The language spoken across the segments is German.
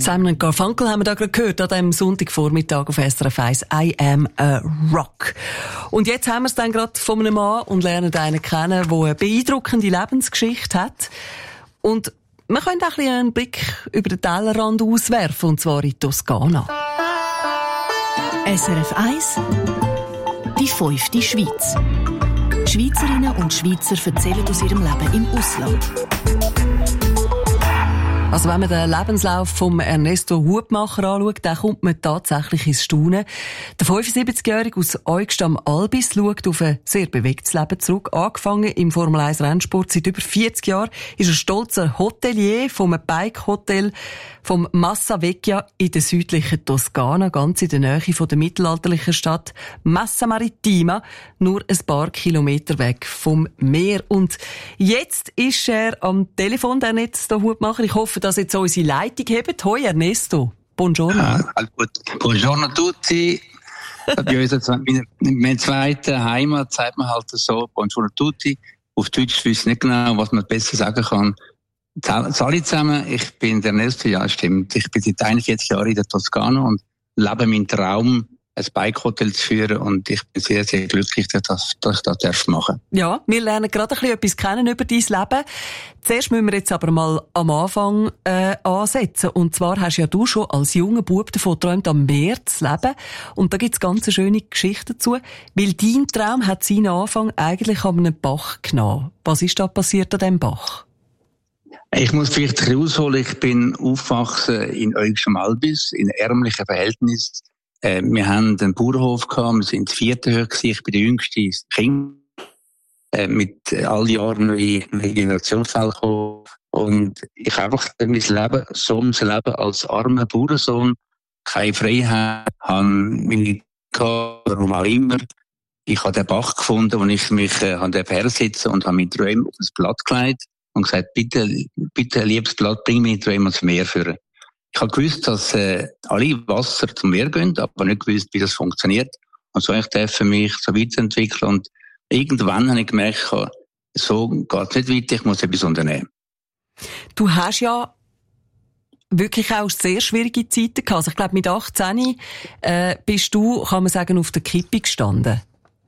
Simon & Garfunkel haben wir da gerade gehört, an diesem Sonntagvormittag auf SRF 1, I Am a Rock. Und jetzt haben wir es dann gerade von einem Mann und lernen einen kennen, der eine beeindruckende Lebensgeschichte hat. Und wir können auch ein bisschen einen Blick über den Tellerrand auswerfen, und zwar in die Toskana. SRF 1, die 5. Schweiz. Schweizerinnen und Schweizer erzählen aus ihrem Leben im Ausland. Also wenn man den Lebenslauf vom Ernesto Hubmacher anschaut, dann kommt man tatsächlich ins Staunen. Der 75-Jährige aus Eugst am Albis schaut auf ein sehr bewegtes Leben zurück. Angefangen im Formel 1 Rennsport seit über 40 Jahren ist er stolzer Hotelier vom Bike-Hotel vom Massa Vecchia in der südlichen Toskana, ganz in der Nähe von der mittelalterlichen Stadt Massa Marittima, nur ein paar Kilometer weg vom Meer. Und jetzt ist er am Telefon, der Ernesto Hubmacher. Ich hoffe, dass jetzt unsere Leitung hebt. Hoi Ernesto, buongiorno. Buongiorno a tutti. Bei uns in meiner zweiten Heimat sagt man halt so, buongiorno a tutti. Auf Deutsch weiß ich nicht genau, was man besser sagen kann. Alle zusammen, ich bin der Ernesto, ja stimmt. Ich bin seit 41 Jahren in der Toskana und lebe meinen Traum, ein Bike-Hotel zu führen, und ich bin sehr, sehr glücklich, dass ich das machen darf. Ja, wir lernen gerade ein bisschen etwas kennen über dein Leben. Zuerst müssen wir jetzt aber mal am Anfang ansetzen. Und zwar hast ja du schon als junger Bub davon geträumt, am Meer zu leben. Und da gibt's ganz eine schöne Geschichte dazu. Weil dein Traum hat seinen Anfang eigentlich an einem Bach genommen. Was ist da passiert an diesem Bach? Ich muss vielleicht ein bisschen ausholen. Ich bin aufgewachsen in Eugst am Albis, in ärmlichen Verhältnissen. Wir haben einen Bauernhof gehabt, wir sind 4. Höhe gewesen. Ich bin der jüngste Kind, mit all Jahren neue Generationsfälle gekommen. Und ich habe einfach mein Leben so leben als armer Bauernsohn, keine Freiheit, habe meine warum auch immer. Ich habe den Bach gefunden, wo ich mich hersitzen und habe meine Träume auf das Blatt gelegt und gesagt, bitte, liebes Blatt, bring meine Träume ans Meer führen. Ich habe gewusst, dass alle Wasser zum Meer gehen, aber nicht gewusst, wie das funktioniert. Und so ich darf mich so weiterentwickeln. Und irgendwann habe ich gemerkt, so geht es nicht weiter, ich muss etwas unternehmen. Du hast ja wirklich auch sehr schwierige Zeiten gehabt. Also ich glaube, mit 18 bist du, kann man sagen, auf der Kippe gestanden.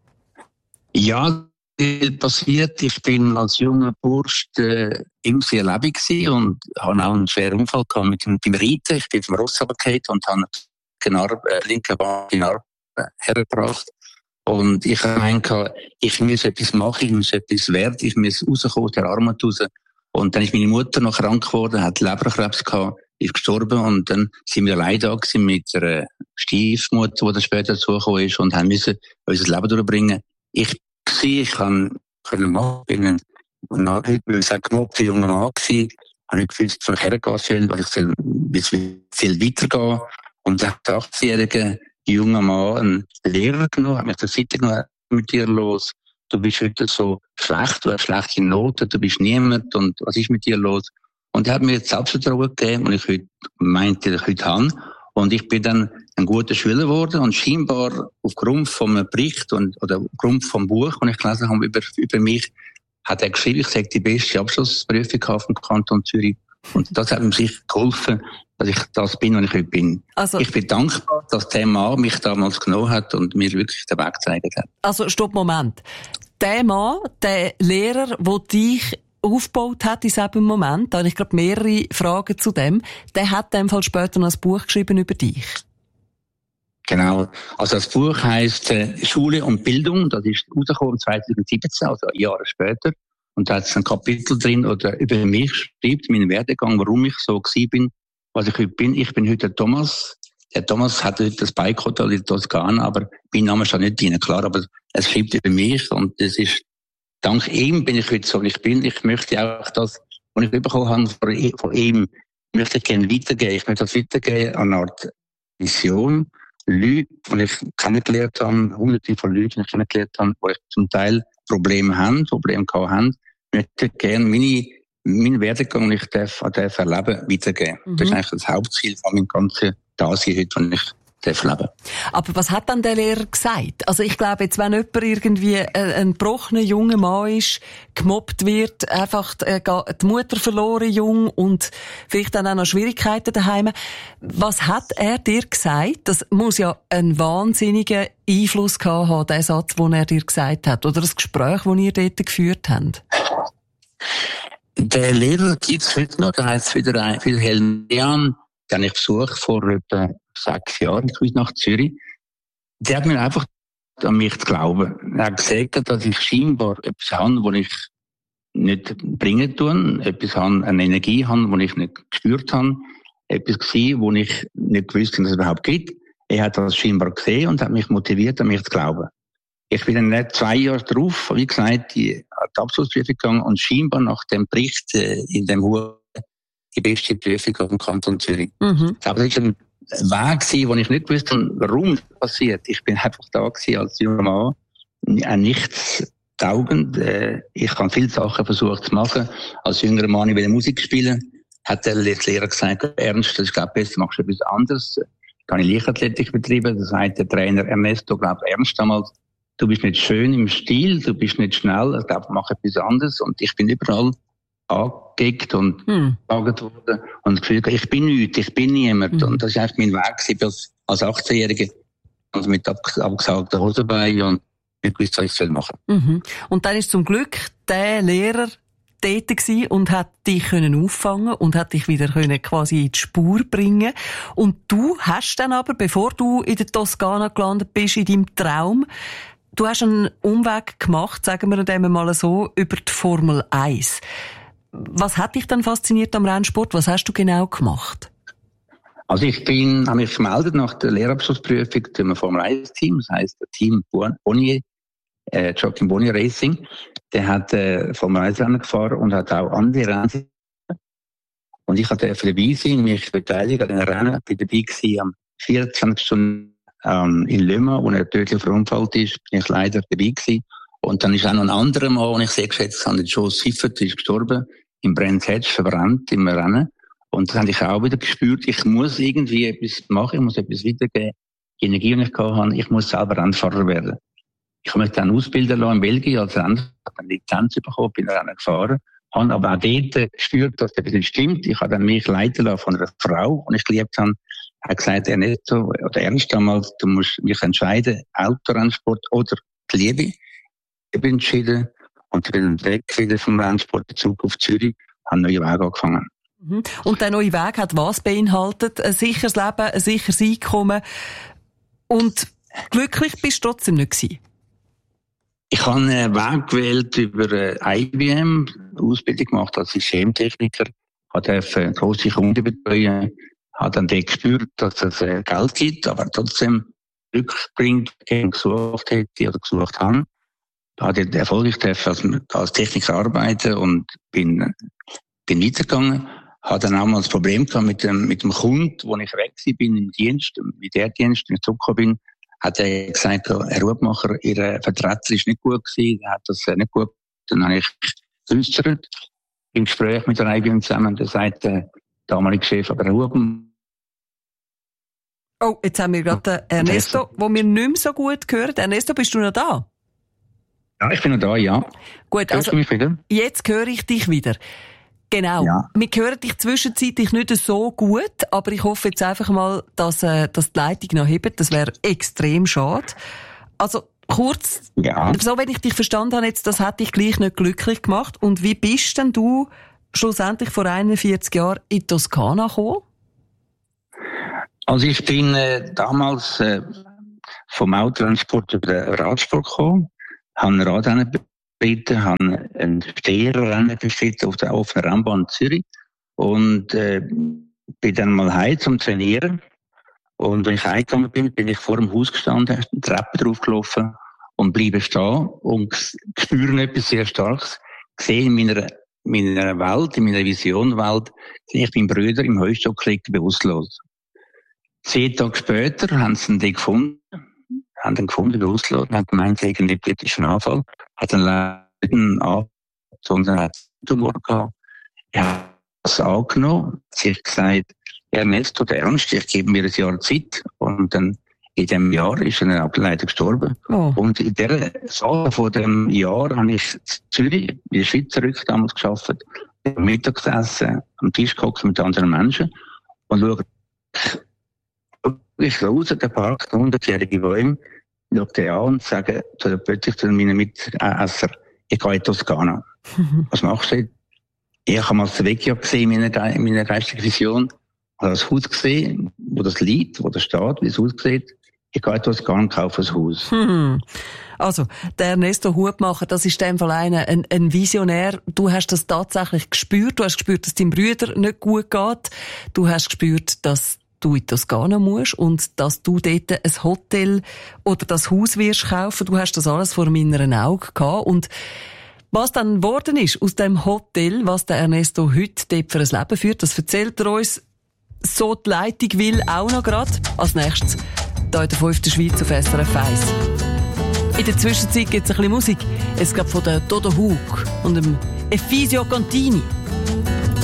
Ja, passiert. Ich bin als junger Bursch immer sehr lebendig gewesen und habe auch einen schweren Unfall gehabt mit dem Reiten. Ich bin vom Ross runtergefallen und habe den linken Bein hergebracht. Und ich habe gemeint, ich muss etwas machen, ich muss etwas werden, ich muss rauskommen, der Armut raus. Und dann ist meine Mutter noch krank geworden, hat Leberkrebs gehabt, ist gestorben, und dann sind wir allein da gewesen mit einer Stiefmutter, die dann später dazugekommen ist, und haben müssen unser Leben durchbringen. Ich kann machen, bin ein gemobter junger Mann gewesen, habe ich gewusst, wo ich hergehen soll, was ich viel weitergehen. Und der 18-jährige junger Mann, einen Lehrer genommen, hat mich zur Seite genommen, mit dir los. Du bist heute so schlecht, du hast schlechte Noten, du bist niemand, und was ist mit dir los? Und er hat mir jetzt Selbstvertrauen gegeben, und ich heute habe. Und ich bin dann ein guter Schüler geworden, und scheinbar aufgrund vom Bericht oder aufgrund vom Buch, das ich gelesen habe über mich, hat er geschrieben, ich sage die beste Abschlussprüfung vom Kanton Zürich. Und das hat mir sicher geholfen, dass ich das bin, was ich heute bin. Also, ich bin dankbar, dass der Mann mich damals genommen hat und mir wirklich den Weg gezeigt hat. Also, stopp, Moment. Der Mann, der Lehrer, der dich aufgebaut hat in diesem Moment, da habe ich gerade mehrere Fragen zu dem, der hat in dem Fall später noch ein Buch geschrieben über dich. Genau. Also das Buch heisst Schule und Bildung. Das ist rausgekommen 2017, also Jahre später. Und da hat es ein Kapitel drin, oder über mich schreibt, meinen Werdegang, warum ich so gewesen bin, was ich heute bin. Ich bin heute der Thomas. Der Thomas hat heute das Bike-Hotel in Toskana, aber mein Name steht nicht drin, klar, aber es schreibt über mich, und es ist, dank ihm bin ich heute so, wie ich bin. Ich möchte auch das, was ich bekommen habe von ihm, möchte ich gerne weitergeben. Ich möchte das weitergeben an eine Art Vision. Leute, die ich kennengelernt habe, hunderte von Leuten, die ich kennengelernt habe, die zum Teil Probleme haben, möchte ich gerne meinen Werdegang, den ich erleben, weitergeben. Das ist eigentlich das Hauptziel von meinem ganzen Dasein heute, wenn ich leben. Aber was hat dann der Lehrer gesagt? Also ich glaube, jetzt, wenn jemand irgendwie ein gebrochener junger Mann ist, gemobbt wird, einfach die Mutter verloren jung und vielleicht dann auch noch Schwierigkeiten daheim. Was hat er dir gesagt? Das muss ja einen wahnsinnigen Einfluss gehabt haben, der Satz, den er dir gesagt hat, oder das Gespräch, das ihr dort geführt habt. Der Lehrer gibt's heute noch, der heisst Wilhelm Dean, den habe ich besucht vor etwa 6 Jahren, ich bin nach Zürich. Der hat mir einfach an mich zu glauben. Er hat gesagt, dass ich scheinbar etwas habe, was ich nicht bringen tue, etwas habe, eine Energie habe, die ich nicht gespürt habe, etwas gewesen, wo ich nicht gewusst habe, dass es überhaupt gibt. Er hat das scheinbar gesehen und hat mich motiviert, an mich zu glauben. Ich bin dann nicht 2 Jahre drauf, wie gesagt, die Abschlussprüfung gegangen und scheinbar nach dem Bericht in dem Hut die beste Prüfung auf dem Kanton Zürich. Aber das war ein Weg, wo ich nicht gewusst habe, warum das passiert. Ich bin einfach da gewesen als junger Mann, nichts taugend. Ich habe viele Sachen versucht zu machen. Als jüngerer Mann, ich will Musik spielen, hat der Lehrer gesagt, Ernst, das ist, glaube ich, besser, machst du etwas anderes. Da habe ich Leichtathletik betrieben. Das sagt der Trainer Ernesto, glaube ich, Ernst damals, du bist nicht schön im Stil, du bist nicht schnell, ich glaube, mach etwas anderes. Und ich bin überall angeguckt und gefragt worden. Und das Gefühl, ich bin nichts, ich bin niemand. Und das war einfach mein Weg als 18-Jähriger. Also mit abgesagten Hosenbeinen und nicht gewusst, was ich machen soll. Und dann ist zum Glück der Lehrer dort gewesen und hat dich können auffangen und hat dich wieder können quasi in die Spur bringen. Und du hast dann aber, bevor du in der Toskana gelandet bist, in deinem Traum, du hast einen Umweg gemacht, sagen wir dem mal so, über die Formel 1. Was hat dich dann fasziniert am Rennsport? Was hast du genau gemacht? Also habe mich gemeldet nach der Lehrabschlussprüfung zum Formel 1-Team, das heisst Team Bonnier, Joachim Bonnier Racing. Der hat Formel 1-Rennen gefahren und hat auch andere Rennen. Und ich durfte dabei sein, mich beteiligen an den Rennen. Ich war dabei gewesen, am 24. Stunden in Le Mans, wo er tödlich verunfallt ist, bin ich leider dabei gewesen. Und dann ist auch noch ein anderer Mann, den ich sehr geschätzt habe, Joe Siffert, ist gestorben, im Brands Hatch, verbrannt im Rennen. Und das habe ich auch wieder gespürt, ich muss irgendwie etwas machen, ich muss etwas weitergeben. Die Energie, die ich hatte, ich muss selber Rennfahrer werden. Ich habe mich dann ausbilden lassen in Belgien als Rennfahrer, habe eine Lizenz bekommen, bin Rennen gefahren, habe aber auch dort gespürt, dass das nicht stimmt. Ich habe dann mich leiten lassen von einer Frau, die ich geliebt habe. Er hat gesagt, Ernesto, oder Ernst damals, du musst mich entscheiden, Autorennsport oder die Liebe. Ich bin entschieden und ich bin weg wieder vom Rennsport in Zug auf Zürich, habe einen neuen Weg angefangen. Und der neue Weg hat was beinhaltet? Ein sicheres Leben, ein sicheres Einkommen. Und glücklich bist du trotzdem nicht gewesen? Ich habe einen Weg gewählt über IBM, Ausbildung gemacht als Systemtechniker, durfte grosse Kunden betreuen, habe dann dort gespürt, dass es Geld gibt, aber trotzdem Glück bringt, gesucht hätte oder gesucht habe. Ich habe erfolgreich als Techniker arbeiten und bin weitergegangen. Habe dann auch mal das Problem gehabt mit dem Kunden, wo ich weg bin im Dienst, im Militärdienst, wenn ich zurückgekommen bin, hat er gesagt, Herr Hubmacher, Ihr Vertreter ist nicht gut gewesen, er hat das nicht gut. Dann habe ich geäussert, im Gespräch mit der IBM zusammen, da sagt der damalige Chef, aber Herr Hubmacher. Oh, jetzt haben wir gerade Ernesto, wo wir nicht mehr so gut hören. Ernesto, bist du noch da? Ja, ich bin noch da, ja. Gut, also, mich wieder? Jetzt höre ich dich wieder. Genau. Ja. Wir hören dich zwischenzeitlich nicht so gut, aber ich hoffe jetzt einfach mal, dass die Leitung noch hebt. Das wäre extrem schade. Also, kurz, so wenn ich dich verstanden habe, jetzt, das hat dich gleich nicht glücklich gemacht. Und wie bist denn du schlussendlich vor 41 Jahren in Toskana gekommen? Also, ich bin damals vom Autotransport über den Radsport gekommen, habe ein Radrennen bestritten, habe ein Steherrennen bestritten auf der offenen Rennbahn in Zürich und bin dann mal heim zum Trainieren. Und wenn ich heimgegangen bin, bin ich vor dem Haus gestanden, die Treppe draufgelaufen und bleibe stehen und spüre etwas sehr Starkes. Sehe in meiner Welt, in meiner Visionwelt, sehe ich meinen Bruder im Heustock liegen, bewusstlos. 10 Tage später haben sie ihn gefunden, bewusstlos, und haben gemeint, wegen epileptischen Anfall. Hat einen leichten Anfall, sondern hat einen Tumor gehabt. Er hat das angenommen, sich gesagt, Ernesto, der Ernst, ich gebe mir ein Jahr Zeit. Und und dann in diesem Jahr ist er leider gestorben. Oh. Und in dieser Sache von dem Jahr habe ich in Zürich, in der Schweiz zurück damals gearbeitet, Mittagessen, am Tisch gehockt mit anderen Menschen und schaue ich raus, der Park, 100-jährige Bäume, schaue den an und sage plötzlich zu meinen Mitessern, ich gehe in Toskana. Was machst du? Ich habe mal das Vecchio gesehen in meiner geistigen Vision, habe das Haus gesehen, wo das liegt, wo das steht, wie es aussieht. Ich gehe in Toskana und kaufe ein Haus. Also, der Ernesto Hubmacher, das ist in dem Fall ein Visionär. Du hast das tatsächlich gespürt. Du hast gespürt, dass deinem Bruder nicht gut geht. Du hast gespürt, dass du in Toskana musst und dass du dort ein Hotel oder das Haus wirst kaufen. Du hast das alles vor meinen Augen gehabt. Und was dann geworden ist aus dem Hotel, was der Ernesto heute dort für ein Leben führt, das erzählt er uns. So die Leitung will auch noch gerade. Als nächstes hier in der 5. Schweiz auf SRF 1. In der Zwischenzeit gibt es ein bisschen Musik. Es gab von der Dodo Hug und dem Efisio Contini.